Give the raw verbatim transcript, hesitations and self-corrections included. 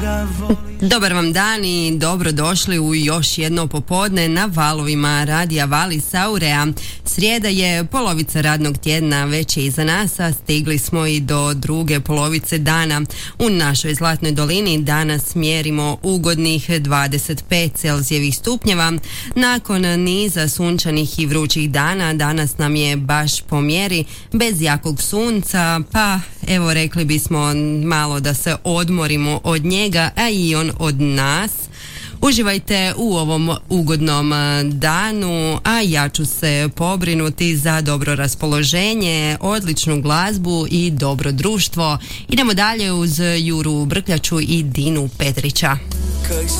Dobar vam dan i dobrodošli u još jedno popodne na valovima radija Vali Saurea. Srijeda je polovica radnog tjedna, već je iza nas, a stigli smo i do druge polovice dana. U našoj Zlatnoj dolini danas mjerimo ugodnih dvadeset pet Celzijevih stupnjeva. Nakon niza sunčanih i vrućih dana, danas nam je baš po mjeri, bez jakog sunca, pa evo rekli bismo malo da se odmorimo od njega, a i on od nas. Uživajte u ovom ugodnom danu, a ja ću se pobrinuti za dobro raspoloženje, odličnu glazbu i dobro društvo. Idemo dalje uz Juru Brkljaču i Dinu Petrića.